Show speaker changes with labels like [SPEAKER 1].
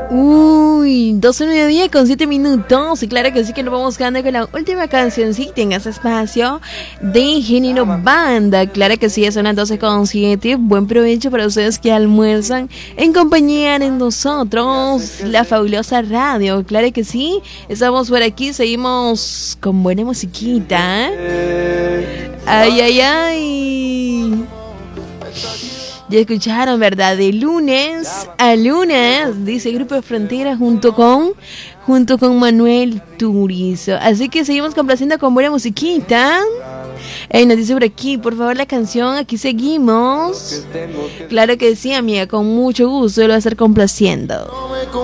[SPEAKER 1] Uy, 12 mediodía con 7 minutos. Y claro que sí que nos vamos quedando con la última cancioncita en ese espacio de género banda. Claro que sí, ya son las 12 con 7. Buen provecho para ustedes que almuerzan en compañía de nosotros, la fabulosa radio. Claro que sí, estamos por aquí, seguimos con buena musiquita. Ay, ay, ay. Ya escucharon, ¿verdad? De lunes a lunes, dice Grupo Frontera junto con Manuel Turizo. Así que seguimos complaciendo con buena musiquita. Nos dice por aquí, por favor, la canción, aquí seguimos. Claro que sí, amiga, con mucho gusto lo voy a estar complaciendo.